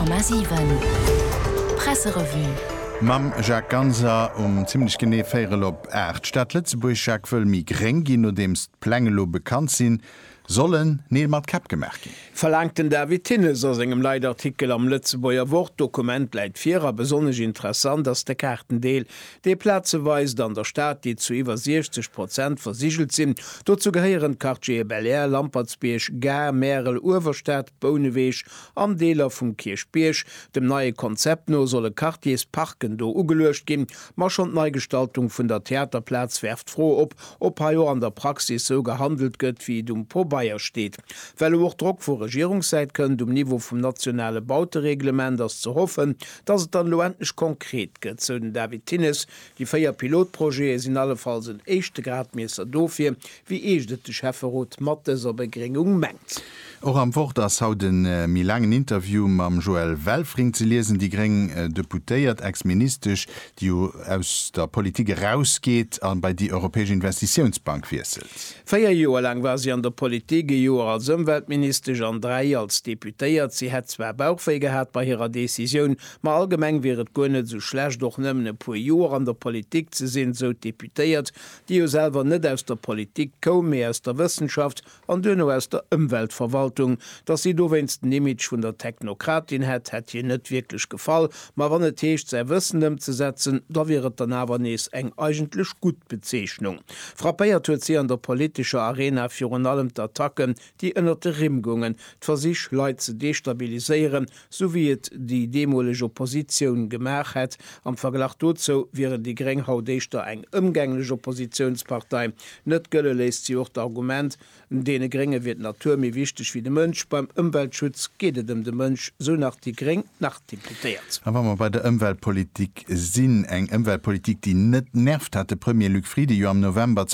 100,7 Presserevue. Mam Jacques Ganser ziemlich gené féiere op Äert. Stadt Lützeburg Jacques vëll mi greng gin no demst Plängelo bekannt sinn, sollen neel mat Kap gemerk gin. Verlangten David Tinnes aus engem Leitartikel am Lützeburger Wortdokument läit vierer besonnech interessant, dats der Kartendeel de Plätze weist an der Stadt, die zu iwwer 60% versichelt sinn. Dozu geheieren Quartier Bel Air, Lampertsbeech, Gar, Merel, Uwerstadt, Bounewech, am Deler vum Kirchbeech. Dem neue Konzept no solle Quartiers Parken do ugelöscht gin. Mar schon Neugestaltung vun der Theaterplatz werft froh ob ha an der Praxis so gehandelt gëtt wie dum Pobaier steht. Well och Druck vor Regierungszeit können Niveau vom nationale Bautereglement das zu hoffen, dass es dann loendlich konkret geht. So den David Tinnes, die 4 Pilotprojekte sind allenfalls in 1. Gradmesser dofir, wie de Schäferrot Matteser Begringung mengt. Auch am Wort das haut den mi langen Interview am Joel Welfring zu lesen, die Greng deputéiert ex-ministerisch, die aus der Politik rausgeht an bei die Europäische Investitionsbank wieselt. 4 Jahre lang war sie an der Politik, Jahre als Umweltminister an 3 als deputéiert. Sie hat zwar Bauchfee gehabt bei ihrer Decision, maar allgemein wäret gonne so schlecht doch nëmmen pu Jahre an der Politik zu sinn, so deputéiert, die selber net aus der Politik kom mehr aus der Wissenschaft an dünne aus der Umweltverwaltung. Dass sie do wennst Image vun der Technokratin hat je net wirklich gefallen, ma wann et techt sei Wissendem zu setzen, da wäret dann aber nees eng eigentlich gut Bezeichnung. Frappéiert huet sie an der politischer Arena für an allem Attacken, die ënnerte Rimgungen ver sich Leiit ze destabiliseieren, so wie et die demolische Opposition gemach hat. Am Vergleich dazu wäre die Grenghaudeichter eng umgängliche Oppositionspartei. Net gëlle lässt sie auch das Argument, dene Gringe wird Natur mir wichtig wie de Mënsch. Beim Umweltschutz geht dem de Mënsch so nach die Gring nachdeputiert. Aber man bei der Umweltpolitik sinn eng Umweltpolitik, die net nervt hatte Premier Luc Friede am November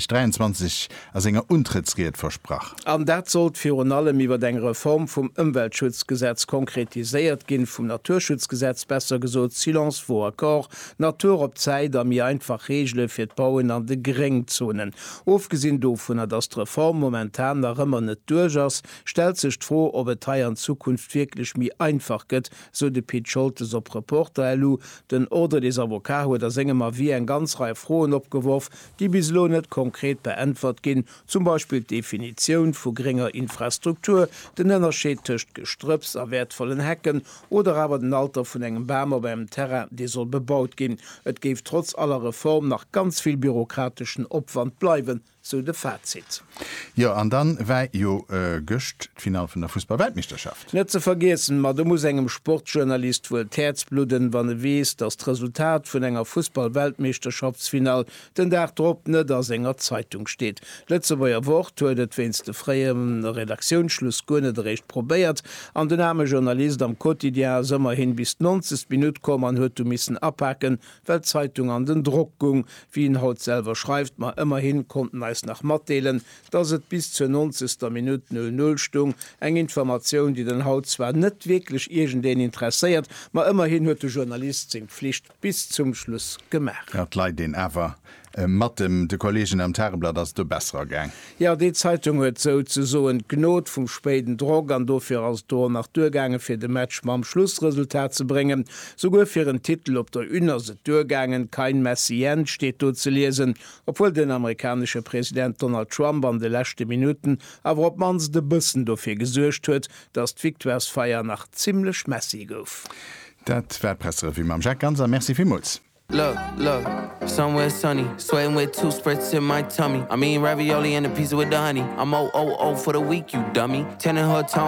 2023 als enger Untrittsrede versprach. An dat sollt für allem iwwer eng Reform vom Umweltschutzgesetz konkretisiert gin, vom Naturschutzgesetz besser gesot Silence vor Accord, Natur op Zeit am mir einfach Regelle fir Bauen an de Geringzonen. Ofgesinn do vun das Reform momentan nach immer net durchaus, stellt sich vor, ob et in Zukunft wirklich mir einfach geht, so de Pete Scholtes op Reporter den oder des Avocat huet der Sängemer wie en ganz Reihe Frohen opgeworfen, die bislo net konkret beantwort gin, zum Beispiel Definition vu geringer Infrastruktur, den Unterschied zwischen Gestrüpps a wertvollen Hecken oder aber den Alter vun engem Bämer beim Terrain, die soll bebaut gin. Et geft trotz aller Reform nach ganz viel bürokratischen Opwand bleiben. So de Fazit. Ja, an dann wei jo gëcht Final vun der Fußball-Weltmeisterschaft. Net ze vergessen, ma du muss engem Sportjournalist vuel Tärzbluden, wann wees das Resultat vun enger Fußball-Weltmeisterschaftsfinal den der Drpp net ass enger Zeitung steht. Letze beier Wort huet wennst de freiem Redaktionsschluss gonne recht probéiert. An den arme Journalist am Quotidien sommer hin bis 90 Minuten kom an huet du missen abhaken, weil Zeitung an den Druckgung, wie ihn haut selber schreibt, ma immerhin konnten nach Matdeelen, dass het bis zur 90. Minute 00 stung eng Information, die den Haut zwar net wirklich irgend den interessiert, ma immerhin huet der Journalist seg Pflicht bis zum Schluss gemacht. Leid den ever mat dem de Kollegen am Terreblatt as du besser gang. Ja, die Zeitung huet so en Gnot vum späten Drog an dofir als Tor nach Durchgange fir de Match ma am Schlussresultat zu bringen. So go fir een Titel op der Innerse Durchgangen kein Messien steht dort zu lesen, obwohl den amerikanische Präsident Donald Trump an de letzte Minuten aber ob mans de Bussen dofir gesuercht huet, dass d'Victoirsfeier nach ziemlich messy gouf. Dat wär Presserevue wie mam Jacques Ganser, merci vielmals. Look, somewhere sunny, sweating with 2 spreads in my tummy. I mean ravioli and a pizza with the honey. I'm 000 for the week, you dummy. 10 in her tone.